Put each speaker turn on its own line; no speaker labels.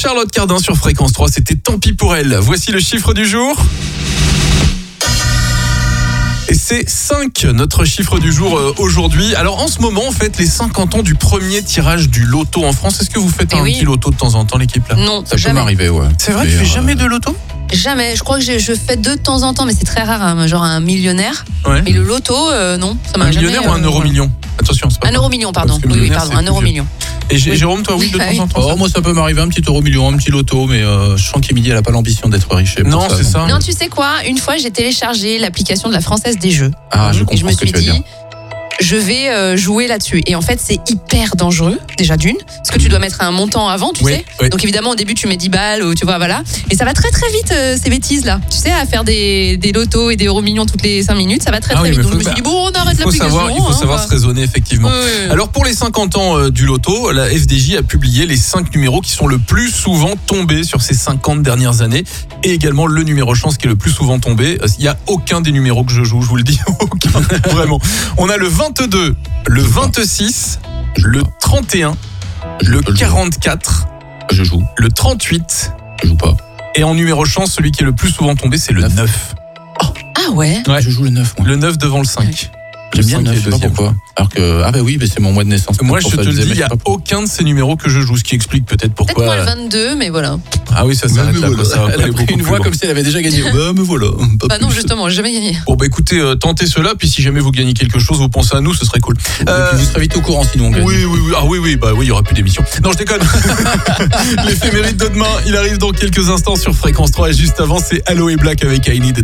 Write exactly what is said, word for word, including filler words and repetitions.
Charlotte Cardin sur Fréquence trois, c'était Tant pis pour elle. Voici le chiffre du jour. Et c'est cinq, notre chiffre du jour euh, aujourd'hui. Alors en ce moment, on fête les cinquante ans du premier tirage du loto en France. Est-ce que vous faites
Eh
un
oui.
petit loto de temps en temps, l'équipe là?
Non,
Ça
jamais.
peut m'arriver, ouais.
C'est vrai,
Mais,
tu fais
euh,
jamais de loto?
Jamais. Je crois que je, je fais deux de temps en temps, mais c'est très rare, hein, genre un millionnaire.
Ouais.
Mais le loto, euh, non, ça m'a
Un
jamais.
millionnaire ou un
euh,
euro million? Attention, c'est pas
Un euro million, pardon.
Parce que
Oui, oui,
millionnaire,
pardon,
c'est
un
plus
euro
vieux.
million.
Et G-
Oui.
Jérôme, toi, oui, de
Ah
temps
oui.
en temps
Oh,
ça
moi, ça peut m'arriver un petit euro million, un petit loto, mais euh, je sens qu'Emilie, elle a pas l'ambition d'être riche. pour
Non, c'est ça.
Non, tu sais quoi? Une fois, j'ai téléchargé l'application de la Française des Jeux.
Ah, je
Et je
comprends
me
ce que
suis
tu veux
dit,
dire.
je vais euh, jouer là-dessus. Et en fait, c'est hyper dangereux, déjà d'une, parce que tu dois mettre un montant avant, tu
Oui,
sais.
oui.
Donc évidemment, au début, tu mets dix balles, ou tu vois, voilà. Et ça va très très vite, euh, ces bêtises-là. Tu sais, à faire des, des lotos et des euros millions toutes les cinq minutes, ça va très
Ah
très
oui,
vite.
mais
Donc je
faut-
me suis dit,
bah,
bon, on arrête
Il faut
l'application.
savoir, il faut
hein,
savoir
voilà.
se raisonner, effectivement.
Ouais, ouais.
Alors pour les cinquante ans euh, du loto, la F D J a publié les cinq numéros qui sont le plus souvent tombés sur ces cinquante dernières années et également le numéro chance qui est le plus souvent tombé. Il n'y a aucun des numéros que je joue, je vous le dis, aucun, vraiment. On a le vingt-deux, le vingt-six, le trente et un, le
Je joue.
quarante-quatre,
Je joue.
le trente-huit
Je joue pas.
et en numéro chance, celui qui est le plus souvent tombé, c'est le
Neuf.
neuf.
Ah ouais.
Ouais.
Je joue le neuf, moi.
Le neuf devant le cinq.
J'aime bien
cinq
le
est
neuf, je sais pas
deuxième.
pourquoi. Alors que, ah bah oui, mais c'est mon mois de naissance.
Moi,
Pour
je
ça,
te le
disais,
dis,
mais
il n'y a
je sais pas
aucun de ces numéros que je joue, ce qui explique peut-être
Peut-être
pourquoi.
moi le vingt-deux, mais voilà.
Ah oui, ça
Bah,
s'arrête
mais
là.
voilà.
quoi, ça va pas
Elle a
aller
pris
beaucoup
une
plus
voix
loin.
comme si elle avait déjà gagné. Bah, mais voilà. Pas
Bah non,
plus.
justement, j'ai jamais gagné.
Bon, bah écoutez, euh, tentez cela, puis si jamais vous gagnez quelque chose, vous pensez à nous, ce serait cool.
Et puis vous serez vite au courant sinon. on gagne.
Oui, oui, oui. Ah oui, oui, bah oui, il y aura plus d'émission. Non, je déconne. L'éphéméride de demain, il arrive dans quelques instants sur Fréquence trois et juste avant, c'est Allo et Black avec I Need.